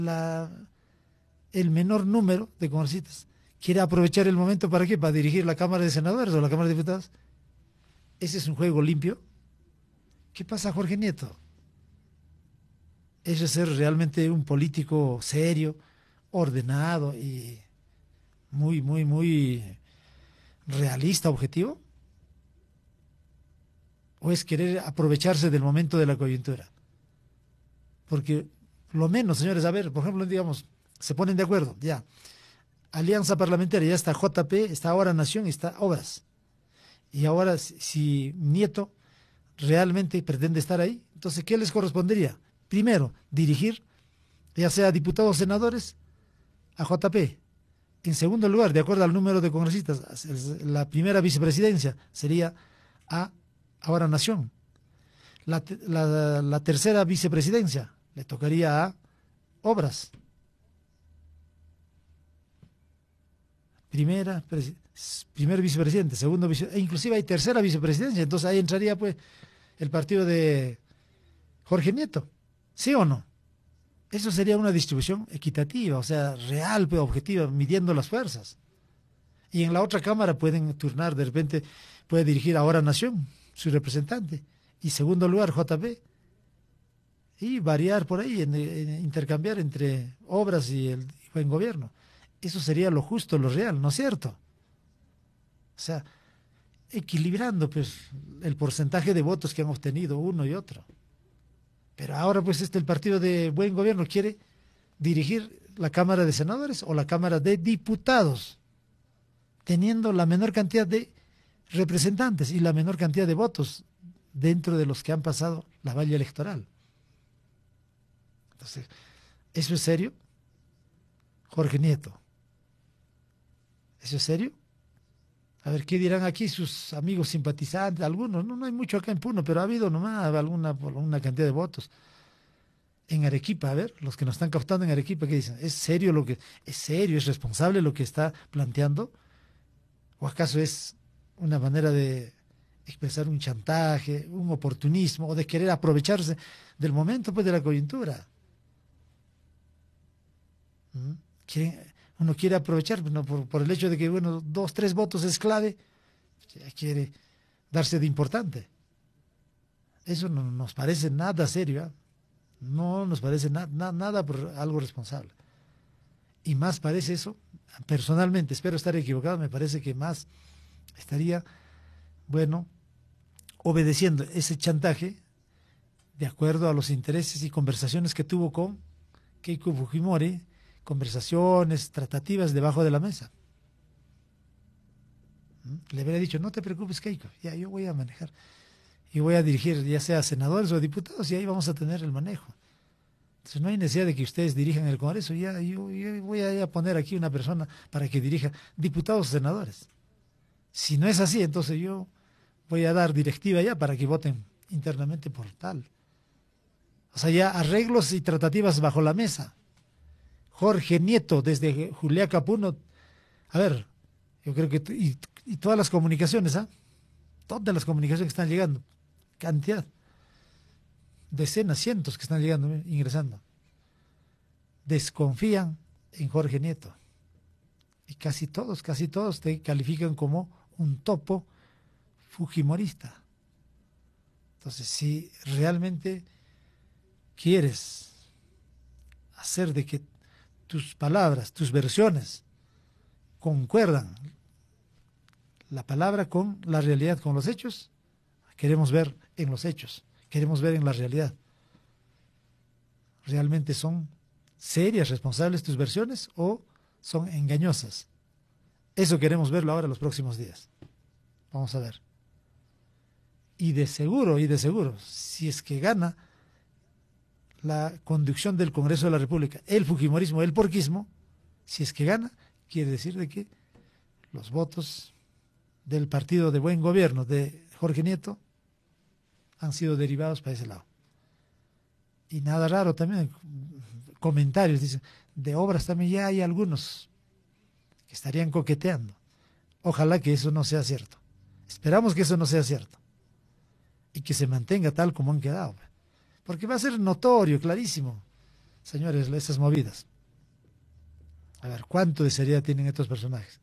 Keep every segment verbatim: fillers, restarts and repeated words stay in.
la, el menor número de congresistas. ¿Quiere aprovechar el momento para qué? ¿Para dirigir la Cámara de Senadores o la Cámara de Diputados? ¿Ese es un juego limpio? ¿Qué pasa, Jorge Nieto? ¿Eso es ser realmente un político serio, ordenado y muy, muy, muy realista, objetivo? ¿O es querer aprovecharse del momento de la coyuntura? Porque lo menos, señores, a ver, por ejemplo, digamos, se ponen de acuerdo, ya. Alianza Parlamentaria, ya está J P, está ahora Nación y está Obras. Y ahora, si, si Nieto realmente pretende estar ahí, entonces, ¿qué les correspondería? Primero, dirigir, ya sea diputados o senadores, a J P. En segundo lugar, de acuerdo al número de congresistas, la primera vicepresidencia sería a ahora Nación. La, la, la tercera vicepresidencia le tocaría a Obras. Primera, primer vicepresidente, segundo vicepresidente, e inclusive hay tercera vicepresidencia, entonces ahí entraría pues el partido de Jorge Nieto, ¿sí o no? Eso sería una distribución equitativa, o sea, real, pues, objetiva, midiendo las fuerzas. Y en la otra cámara pueden turnar, de repente puede dirigir ahora Nación, su representante, y segundo lugar J P, y variar por ahí, en, en, intercambiar entre Obras y el buen gobierno. Eso sería lo justo, lo real, ¿no es cierto? O sea, equilibrando pues el porcentaje de votos que han obtenido uno y otro. Pero ahora pues este el partido de buen gobierno quiere dirigir la Cámara de Senadores o la Cámara de Diputados, teniendo la menor cantidad de representantes y la menor cantidad de votos dentro de los que han pasado la valla electoral. Entonces, ¿eso es serio? Jorge Nieto, ¿eso es serio? A ver, ¿qué dirán aquí sus amigos simpatizantes? Algunos, no, no hay mucho acá en Puno, pero ha habido nomás alguna, alguna cantidad de votos. En Arequipa, a ver, los que nos están captando en Arequipa, ¿qué dicen? ¿Es serio lo que, es serio, es responsable lo que está planteando? ¿O acaso es una manera de expresar un chantaje, un oportunismo, o de querer aprovecharse del momento, pues, de la coyuntura? ¿Mm? ¿Quieren, uno quiere aprovechar no, por, por el hecho de que, bueno, dos, tres votos es clave, quiere darse de importante. Eso no nos parece nada serio, ¿eh? No nos parece na, na, nada por algo responsable. Y más parece eso, personalmente, espero estar equivocado, me parece que más estaría, bueno, obedeciendo ese chantaje de acuerdo a los intereses y conversaciones que tuvo con Keiko Fujimori, conversaciones, tratativas debajo de la mesa. ¿Mm? Le habría dicho, no te preocupes, Keiko, ya yo voy a manejar, yo voy a dirigir ya sea senadores o diputados y ahí vamos a tener el manejo. Entonces no hay necesidad de que ustedes dirijan el Congreso, ya yo, yo voy a, a poner aquí una persona para que dirija diputados o senadores. Si no es así, entonces yo voy a dar directiva ya para que voten internamente por tal. O sea, ya arreglos y tratativas bajo la mesa. Jorge Nieto, desde Juliaca, Puno. A ver, yo creo que, y, y todas las comunicaciones, ¿ah? ¿eh? Todas las comunicaciones que están llegando, cantidad, decenas, cientos que están llegando, ¿eh? ingresando, desconfían en Jorge Nieto. Y casi todos, casi todos te califican como un topo fujimorista. Entonces, si realmente quieres hacer de que tus palabras, tus versiones concuerdan la palabra con la realidad, con los hechos, queremos ver en los hechos, queremos ver en la realidad. ¿Realmente son serias, responsables tus versiones o son engañosas? Eso queremos verlo ahora los próximos días. Vamos a ver. Y de seguro, y de seguro, si es que gana la conducción del Congreso de la República, el fujimorismo, el porquismo, si es que gana, quiere decir de que los votos del partido de buen gobierno de Jorge Nieto han sido derivados para ese lado. Y nada raro también, comentarios, dicen, de Obras también ya hay algunos que estarían coqueteando. Ojalá que eso no sea cierto. Esperamos que eso no sea cierto. Y que se mantenga tal como han quedado. Porque va a ser notorio, clarísimo. señores, esas movidas. A ver, ¿cuánto de seriedad tienen estos personajes?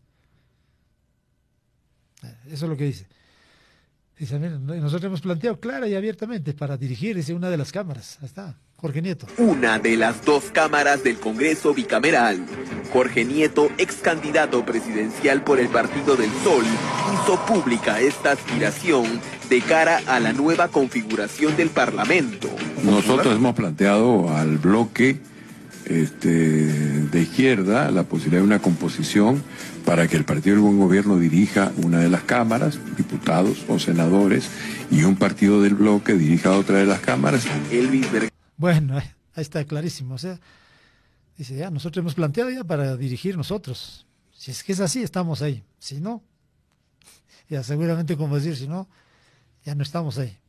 Eso es lo que dice. Dice, miren, nosotros hemos planteado clara y abiertamente para dirigir, dice, una de las cámaras. Ahí está, Jorge Nieto. Una de las dos cámaras del Congreso bicameral. Jorge Nieto, ex candidato presidencial por el Partido del Sol, hizo pública esta aspiración de cara a la nueva configuración del Parlamento. Nosotros hemos planteado al bloque este, de izquierda la posibilidad de una composición para que el Partido del Buen Gobierno dirija una de las cámaras, diputados o senadores, y un partido del bloque dirija otra de las cámaras. Elvis Vergara. Bueno, ahí está clarísimo. O sea, dice, ya, nosotros hemos planteado ya para dirigir nosotros. Si es que es así, estamos ahí. Si no, ya seguramente como decir, si no, ya no estamos ahí.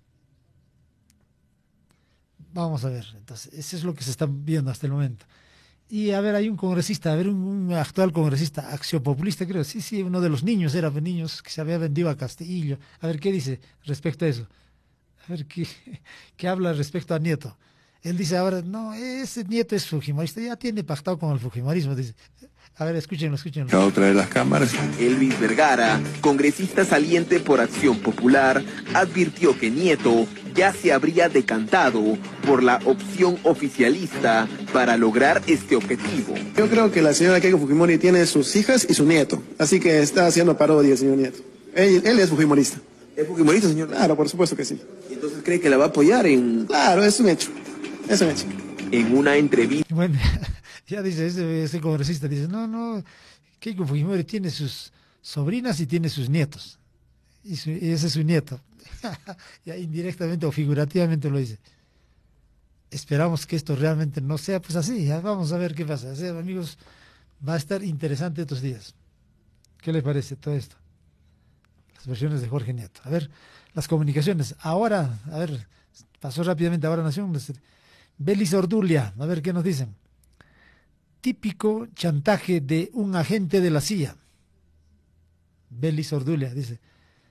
Vamos a ver, entonces, eso es lo que se está viendo hasta el momento. Y a ver, hay un congresista, a ver, un, un actual congresista, axiopopulista, creo, sí, sí, uno de los niños, era de niños que se había vendido a Castillo. A ver, ¿qué dice respecto a eso? A ver, ¿qué, qué habla respecto a Nieto? Él dice ahora, no, ese Nieto es fujimorista, ya tiene pactado con el fujimorismo, dice. A ver, escúchenlo, escúchenlo. A otra de las cámaras. Elvis Vergara, congresista saliente por Acción Popular, advirtió que Nieto ya se habría decantado por la opción oficialista para lograr este objetivo. Yo creo que la señora Keiko Fujimori tiene sus hijas y su nieto, así que está haciendo parodia el señor Nieto. Él, él es fujimorista. ¿Es fujimorista, señor? Claro, por supuesto que sí. ¿Y entonces cree que la va a apoyar en...? Claro, es un hecho, es un hecho. En una entrevista... Bueno, ya dice, ese, ese congresista dice, no, no, Keiko Fujimori tiene sus sobrinas y tiene sus nietos. Y, su, y ese es su nieto. Ya indirectamente o figurativamente lo dice. Esperamos que esto realmente no sea pues así. Ya vamos a ver qué pasa. O sea, amigos, va a estar interesante estos días. ¿Qué les parece todo esto? Las versiones de Jorge Nieto. A ver, las comunicaciones. Ahora, a ver, pasó rápidamente ahora Nación. Belis Ordulia, a ver qué nos dicen. Típico chantaje de un agente de la C I A. Belis Ordulia dice,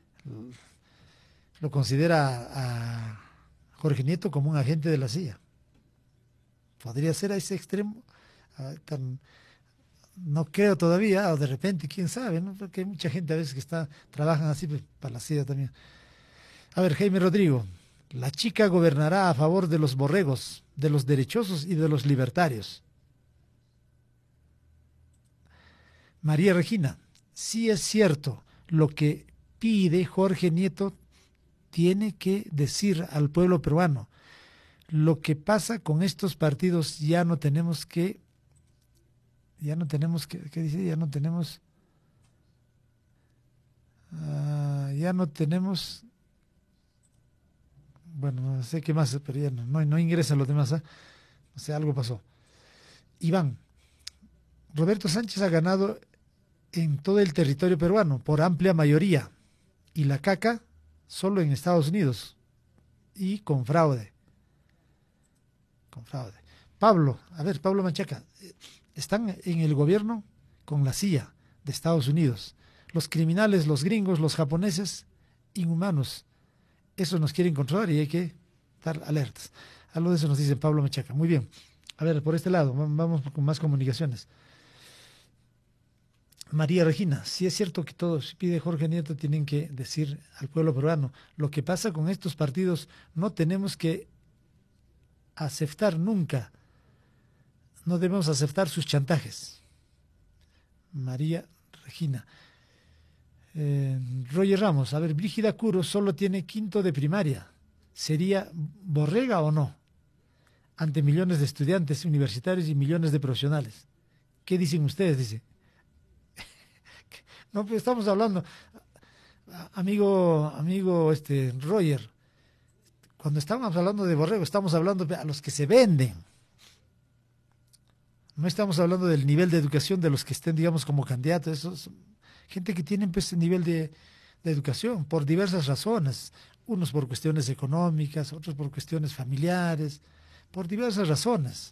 lo considera a Jorge Nieto como un agente de la C I A. ¿Podría ser a ese extremo? Ah, tan, no creo todavía, o de repente, quién sabe, ¿no? Porque hay mucha gente a veces que está trabajan así pues, para la C I A también. A ver, Jaime Rodrigo, la chica gobernará a favor de los borregos, de los derechosos y de los libertarios. María Regina, sí es cierto, lo que pide Jorge Nieto tiene que decir al pueblo peruano. Lo que pasa con estos partidos ya no tenemos que, ya no tenemos que, ¿qué dice? Ya no tenemos, uh, ya no tenemos, bueno, no sé qué más, pero ya no, no, no ingresan los demás, ¿eh? No sé, algo pasó. Iván, Roberto Sánchez ha ganado en todo el territorio peruano por amplia mayoría y la caca solo en Estados Unidos y con fraude. Con fraude. Pablo, a ver, Pablo Manchaca, están en el gobierno con la C I A de Estados Unidos. Los criminales, los gringos, los japoneses, inhumanos. Eso nos quieren controlar y hay que estar alertas. Algo de eso nos dice Pablo Manchaca. Muy bien. A ver, por este lado, vamos con más comunicaciones. María Regina, sí es cierto que todos, pide Jorge Nieto, tienen que decir al pueblo peruano, lo que pasa con estos partidos no tenemos que aceptar nunca, no debemos aceptar sus chantajes. María Regina. Eh, Roger Ramos, a ver, Brígida Curo solo tiene quinto de primaria, ¿sería borrega o no? Ante millones de estudiantes universitarios y millones de profesionales. ¿Qué dicen ustedes? Dice. No, pues estamos hablando, amigo, amigo este Roger, cuando estamos hablando de borrego, estamos hablando a los que se venden. No estamos hablando del nivel de educación de los que estén, digamos, como candidatos. Esos, gente que tiene pues, ese nivel de, de educación por diversas razones. Unos por cuestiones económicas, otros por cuestiones familiares, por diversas razones.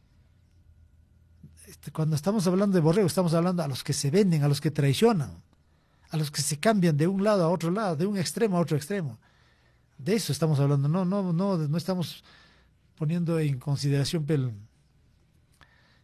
Cuando estamos hablando de borrego, estamos hablando a los que se venden, a los que traicionan, a los que se cambian de un lado a otro lado, de un extremo a otro extremo. De eso estamos hablando. No, no, no, no estamos poniendo en consideración el,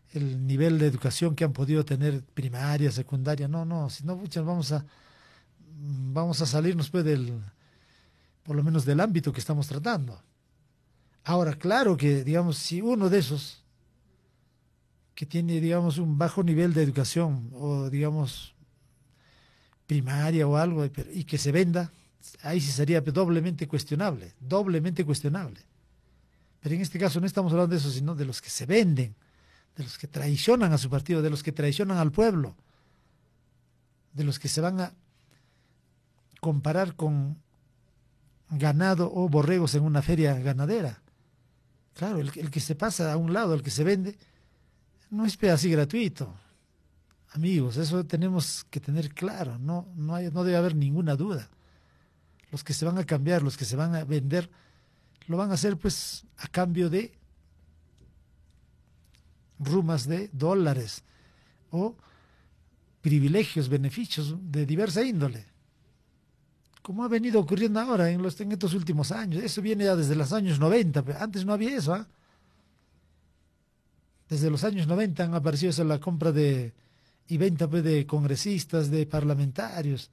el nivel de educación que han podido tener primaria, secundaria. No, no, si no, muchas vamos a vamos a salirnos pues del, por lo menos del ámbito que estamos tratando. Ahora, claro que, digamos, si uno de esos que tiene, digamos, un bajo nivel de educación o, digamos, primaria o algo, y que se venda, ahí sí sería doblemente cuestionable, doblemente cuestionable. Pero en este caso no estamos hablando de eso, sino de los que se venden, de los que traicionan a su partido, de los que traicionan al pueblo, de los que se van a comparar con ganado o borregos en una feria ganadera. Claro, el, el que se pasa a un lado, el que se vende, no es así gratuito. Amigos, eso tenemos que tener claro, no, no, hay, no debe haber ninguna duda. Los que se van a cambiar, los que se van a vender, lo van a hacer pues a cambio de rumas de dólares o privilegios, beneficios de diversa índole, como ha venido ocurriendo ahora en, los, en estos últimos años. Eso viene ya desde los años noventa, pero antes no había eso. ¿eh? Desde los años noventa han aparecido eso, la compra de y venta pues, de congresistas, de parlamentarios,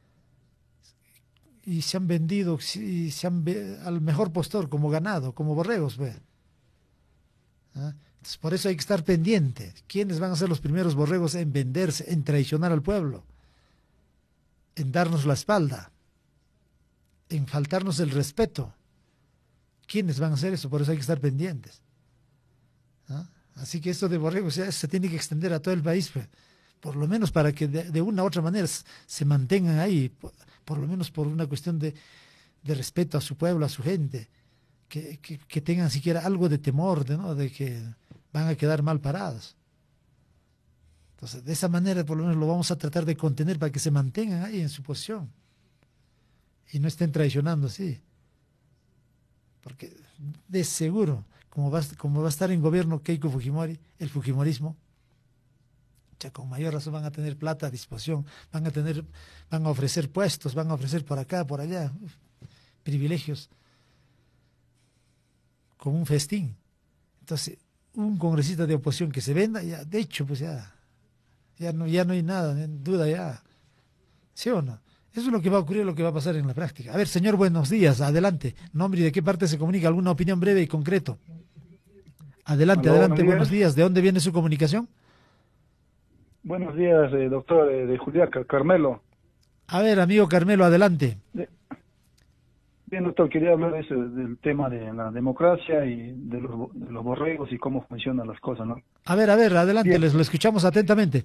y se han vendido y se han, al mejor postor, como ganado, como borregos. Pues. ¿Ah? Entonces, por eso hay que estar pendiente. ¿Quiénes van a ser los primeros borregos en venderse, en traicionar al pueblo, en darnos la espalda, en faltarnos el respeto? ¿Quiénes van a hacer eso? Por eso hay que estar pendientes. ¿Ah? Así que esto de borregos ya se tiene que extender a todo el país, pues, por lo menos para que de, de una u otra manera se mantengan ahí, por, por lo menos por una cuestión de, de respeto a su pueblo, a su gente, que, que, que tengan siquiera algo de temor, de, ¿no? de que van a quedar mal parados. Entonces, de esa manera por lo menos lo vamos a tratar de contener para que se mantengan ahí en su posición y no estén traicionando así. Porque de seguro, como va, como va a estar en gobierno Keiko Fujimori, el fujimorismo, ya con mayor razón van a tener plata a disposición, van a tener, van a ofrecer puestos, van a ofrecer por acá, por allá, uf, privilegios, como un festín. Entonces, un congresista de oposición que se venda, ya, de hecho, pues ya, ya no, ya no hay nada, en duda ya. ¿Sí o no? Eso es lo que va a ocurrir, lo que va a pasar en la práctica. A ver, señor, buenos días, adelante. Nombre y de qué parte se comunica, alguna opinión breve y concreto. Adelante, Aló, adelante, buenos días. buenos días. ¿De dónde viene su comunicación? Buenos días, eh, doctor, eh, de Juliaca, Carmelo. A ver, amigo Carmelo, adelante. De... Bien, doctor, quería hablar de ese, del tema de la democracia y de los, de los borregos y cómo funcionan las cosas, ¿no? A ver, a ver, adelante, Bien. les lo escuchamos atentamente.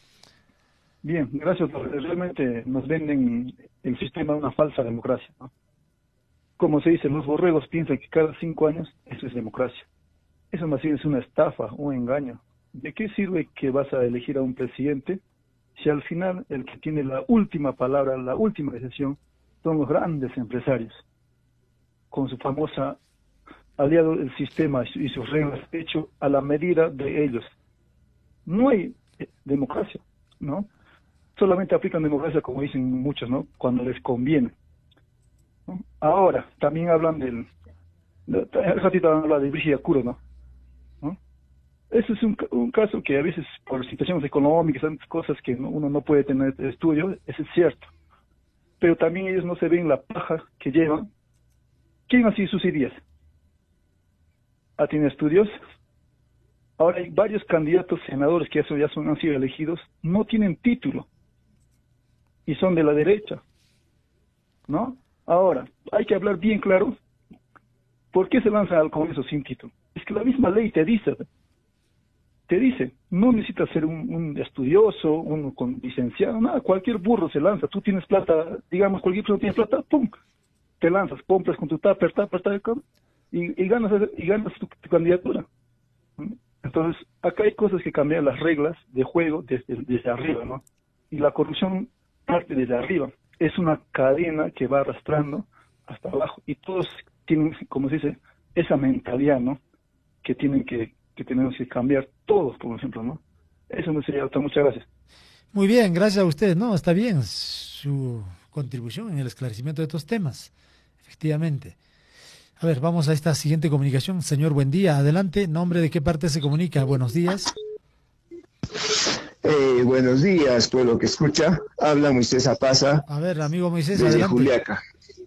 Bien, gracias, doctor. Realmente nos venden el sistema de una falsa democracia, ¿no? Como se dice, los borregos piensan que cada cinco años eso es democracia. Eso más bien es una estafa, un engaño. ¿De qué sirve que vas a elegir a un presidente si al final el que tiene la última palabra, la última decisión, son los grandes empresarios, con su famosa aliado el sistema y sus reglas hecho a la medida de ellos? No hay eh, democracia, ¿no? Solamente aplican democracia, como dicen muchos, ¿no? Cuando les conviene, ¿no? Ahora, también hablan del... Hace ratito hablan de Brígida Kuro, ¿no? ¿no? Eso es un, un caso que a veces, por situaciones económicas, tantas cosas que no, uno no puede tener estudio, eso es cierto. Pero también ellos no se ven la paja que llevan. ¿Quién ha sido sus ideas? ¿Ha tenido estudios? Ahora hay varios candidatos senadores que ya son, han sido elegidos, no tienen título y son de la derecha, ¿no? Ahora, hay que hablar bien claro, ¿por qué se lanzan al Congreso sin título? Es que la misma ley te dice, te dice, no necesitas ser un, un estudioso, uno con licenciado, nada, cualquier burro se lanza, tú tienes plata, digamos, cualquier persona tiene plata, pum, te lanzas, compras con tu tupper, tupper, tupper, y, y ganas, y ganas tu, tu candidatura. Entonces, acá hay cosas que cambian las reglas de juego desde, desde arriba, ¿no? Y la corrupción parte desde arriba. Es una cadena que va arrastrando hasta abajo. Y todos tienen, como se dice, esa mentalidad, ¿no? Que tienen que, que tenemos que cambiar todos, por ejemplo, ¿no? Eso me sería, doctor. Muchas gracias. Muy bien, gracias a usted. No, está bien su contribución en el esclarecimiento de estos temas. Efectivamente. A ver, vamos a esta siguiente comunicación. Señor, buen día. Adelante. ¿Nombre de qué parte se comunica? Buenos días. Eh, buenos días, pueblo que escucha. Habla Moisés Apaza. A ver, amigo Moisés, desde adelante. Juliaca.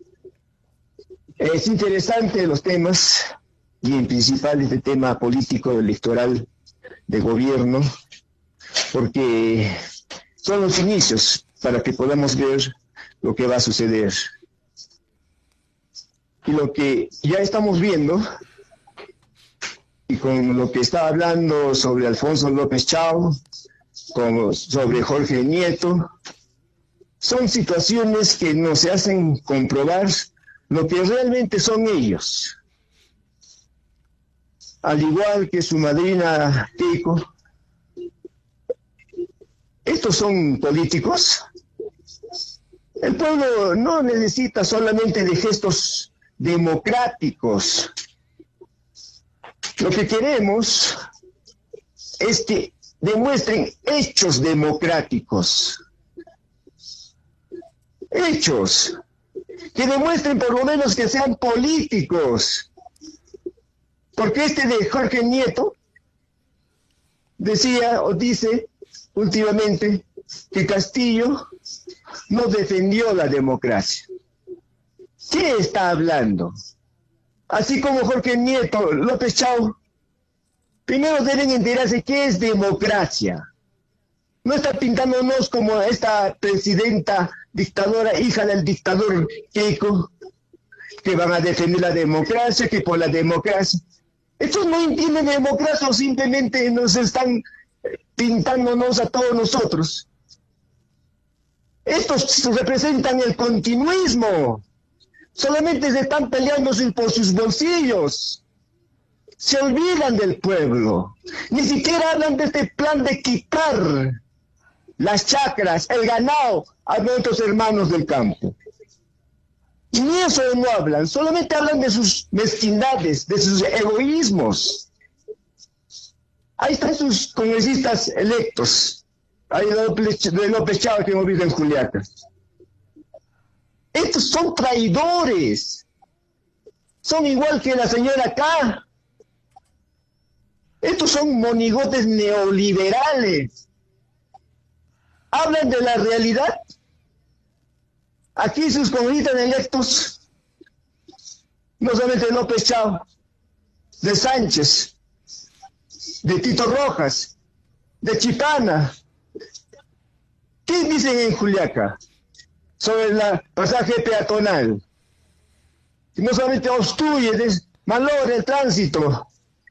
Es interesante los temas, y en principal este tema político electoral de gobierno, porque son los inicios para que podamos ver lo que va a suceder. Y lo que ya estamos viendo, y con lo que estaba hablando sobre Alfonso López Chao, como sobre Jorge Nieto, son situaciones que nos hacen comprobar lo que realmente son ellos. Al igual que su madrina Keiko, estos son políticos. El pueblo no necesita solamente de gestos democráticos. Lo que queremos es que demuestren hechos democráticos. Hechos. Que demuestren por lo menos que sean políticos. Porque este de Jorge Nieto decía o dice últimamente que Castillo no defendió la democracia. ¿Qué está hablando? Así como Jorge Nieto, López Chao, primero deben enterarse qué es democracia. No está pintándonos como esta presidenta dictadora, hija del dictador Keiko, que van a defender la democracia, que por la democracia. Estos no entienden democracia o simplemente nos están pintándonos a todos nosotros. Estos representan el continuismo. Solamente se están peleando por sus bolsillos. Se olvidan del pueblo. Ni siquiera hablan de este plan de quitar las chacras, el ganado a nuestros hermanos del campo. Ni eso no hablan, solamente hablan de sus mezquindades, de sus egoísmos. Ahí están sus congresistas electos, ahí de López Chao que hemos visto en Juliaca. Estos son traidores, son igual que la señora acá. Estos son monigotes neoliberales. Hablan de la realidad. Aquí sus congresistas electos, no solamente de López Chao, de Sánchez, de Tito Rojas, de Chipana. ¿Qué dicen en Juliaca sobre el pasaje peatonal? Que no solamente obstruye, malora el tránsito.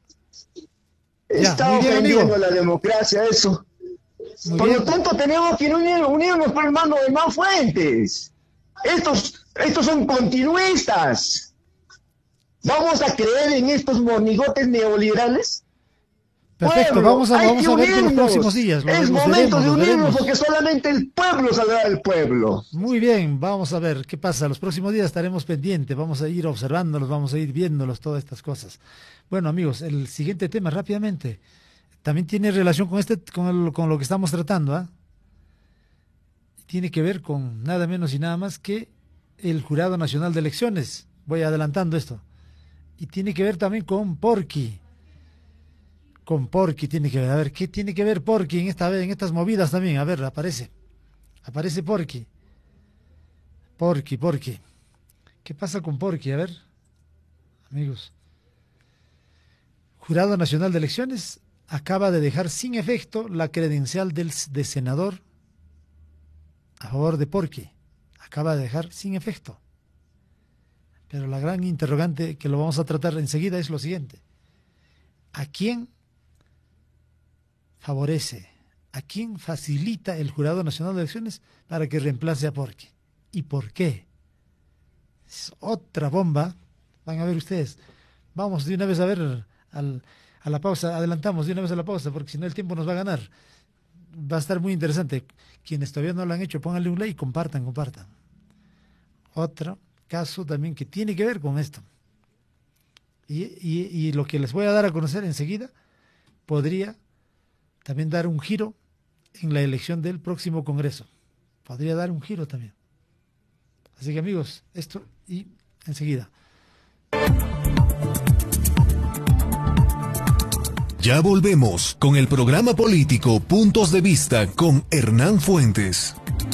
Ya, Está muy bien, ofendiendo amigo. a la democracia eso. Muy Por bien. lo tanto, tenemos que unir, unirnos por hermano de más fuentes. Estos, estos son continuistas. ¿Vamos a creer en estos monigotes neoliberales? Perfecto, Pueblo, vamos a, hay vamos que a ver por los unirnos. próximos días. Lo- Es los momento veremos, de los unirnos veremos. porque solamente el pueblo saldrá del pueblo. Muy bien, vamos a ver qué pasa. Los próximos días estaremos pendientes, vamos a ir observándolos, vamos a ir viéndolos, todas estas cosas. Bueno, amigos, el siguiente tema rápidamente también tiene relación con este, con, el- con lo que estamos tratando, ¿ah? Tiene que ver con nada menos y nada más que el Jurado Nacional de Elecciones. Voy adelantando esto. Y tiene que ver también con Porky. Con Porky tiene que ver. A ver, ¿qué tiene que ver Porky en esta en estas movidas también? A ver, aparece. Aparece Porky. Porky, Porky. ¿Qué pasa con Porky? A ver, amigos. Jurado Nacional de Elecciones acaba de dejar sin efecto la credencial del de senador a favor de Porky. Acaba de dejar sin efecto. Pero la gran interrogante que lo vamos a tratar enseguida es lo siguiente. ¿A quién favorece, a quién facilita el Jurado Nacional de Elecciones para que reemplace a Porky? ¿Y por qué? Es otra bomba. Van a ver ustedes. Vamos de una vez a ver al, a la pausa. Adelantamos de una vez a la pausa porque si no el tiempo nos va a ganar. Va a estar muy interesante. Quienes todavía no lo han hecho, pónganle un like y compartan, compartan. Otro caso también que tiene que ver con esto. Y, y, y lo que les voy a dar a conocer enseguida podría también dar un giro en la elección del próximo Congreso. Podría dar un giro también. Así que amigos, esto y enseguida. Ya volvemos con el programa político Puntos de Vista con Hernán Fuentes.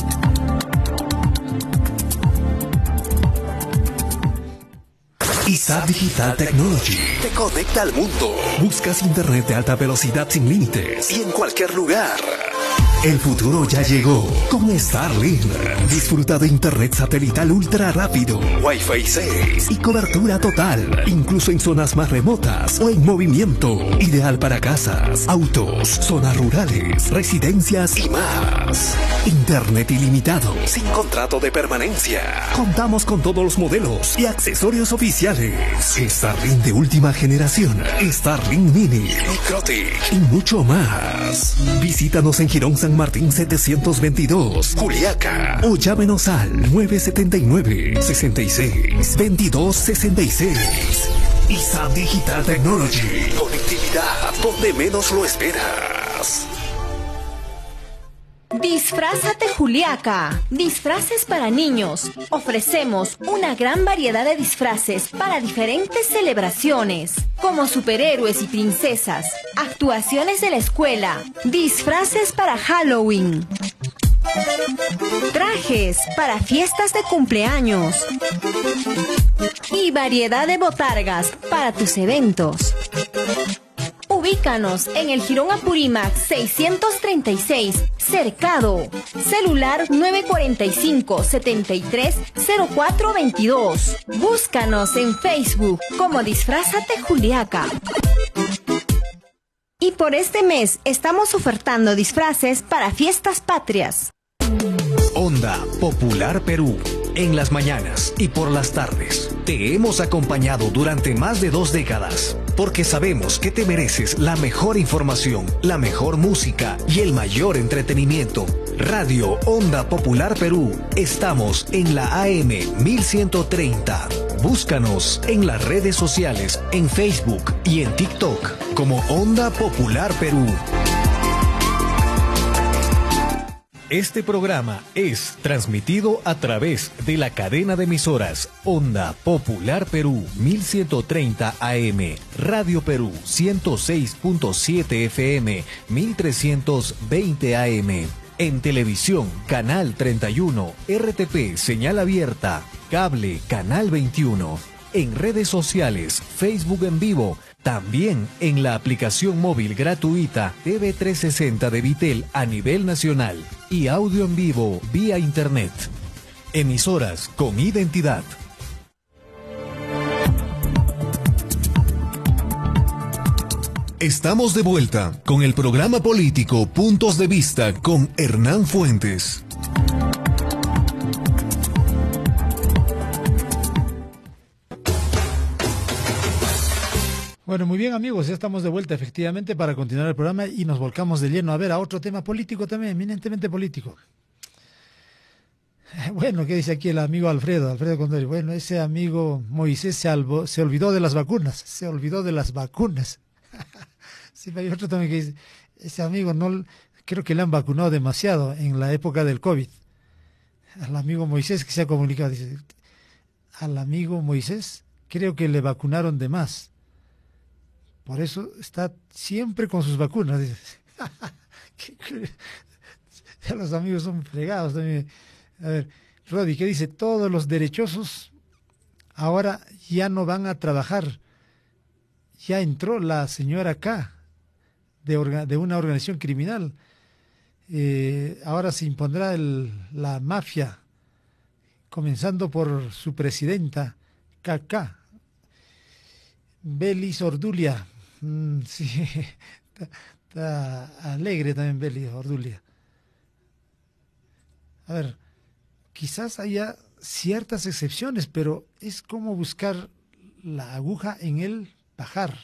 I S A T Digital Technology te conecta al mundo. Buscas internet de alta velocidad sin límites y en cualquier lugar. El futuro ya llegó con Starlink. Disfruta de internet satelital ultra rápido, Wi-Fi seis y cobertura total, incluso en zonas más remotas o en movimiento. Ideal para casas, autos, zonas rurales, residencias y más. Internet ilimitado, sin contrato de permanencia. Contamos con todos los modelos y accesorios oficiales. Starlink de última generación, Starlink Mini, Microtic y mucho más. Visítanos en Girón San Martín setecientos veintidós, Juliaca, o llámenos al nueve siete nueve, sesenta y seis, veintidós sesenta y seis. I S A T Digital Technology, conectividad donde menos lo esperas. Disfrázate Juliaca, disfraces para niños. Ofrecemos una gran variedad de disfraces para diferentes celebraciones, como superhéroes y princesas, actuaciones de la escuela, disfraces para Halloween, trajes para fiestas de cumpleaños y variedad de botargas para tus eventos. Ubícanos en el Jirón Apurímac seiscientos treinta y seis, Cercado. Celular nueve cuatro cinco, siete tres, cero cuatro dos dos. Búscanos en Facebook como Disfrázate Juliaca. Y por este mes estamos ofertando disfraces para fiestas patrias. Onda Popular Perú. En las mañanas y por las tardes. Te hemos acompañado durante más de dos décadas, porque sabemos que te mereces la mejor información, la mejor música y el mayor entretenimiento. Radio Onda Popular Perú. Estamos en la A M mil ciento treinta. Búscanos en las redes sociales, en Facebook y en TikTok como Onda Popular Perú. Este programa es transmitido a través de la cadena de emisoras Onda Popular Perú mil ciento treinta A M, Radio Perú ciento seis punto siete F M, mil trescientos veinte A M. En televisión, Canal treinta y uno, R T P Señal Abierta, Cable Canal veintiuno. En redes sociales, Facebook en vivo, también en la aplicación móvil gratuita T V trescientos sesenta de Vitel a nivel nacional y audio en vivo vía internet. Emisoras con identidad. Estamos de vuelta con el programa político Puntos de Vista con Hernán Fuentes. Bueno, muy bien amigos, ya estamos de vuelta efectivamente para continuar el programa y nos volcamos de lleno a ver a otro tema político también, eminentemente político. Bueno, ¿qué dice aquí el amigo Alfredo? Alfredo Condori. Bueno, ese amigo Moisés se, albo, se olvidó de las vacunas, se olvidó de las vacunas. Sí, hay otro también que dice, ese amigo no, creo que le han vacunado demasiado en la época del COVID. Al amigo Moisés que se ha comunicado, dice, al amigo Moisés creo que le vacunaron de más. Por eso está siempre con sus vacunas. Dice. Ya los amigos son fregados también. A ver, Rodi, ¿qué dice? Todos los derechosos ahora ya no van a trabajar. Ya entró la señora K de, orga, de una organización criminal. Eh, ahora se impondrá el, la mafia, comenzando por su presidenta, K K. Belis Ordulia. Mm, sí, está, está alegre también Belis Ordulia. A ver, quizás haya ciertas excepciones, pero es como buscar la aguja en el pajar.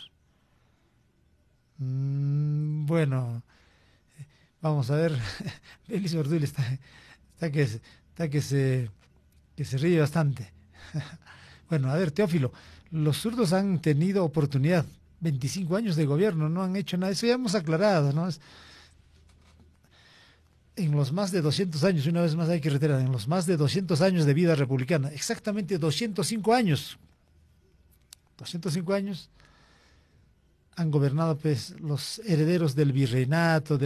Mm, bueno, vamos a ver. Belis Ordulia está, está, que, está que, se, que se ríe bastante. Bueno, a ver, Teófilo, los zurdos han tenido oportunidad, veinticinco años de gobierno, no han hecho nada, eso ya hemos aclarado, ¿no? Es, en los más de doscientos años, una vez más hay que reiterar, en los más de doscientos años de vida republicana, exactamente doscientos cinco años, doscientos cinco años, han gobernado pues los herederos del virreinato,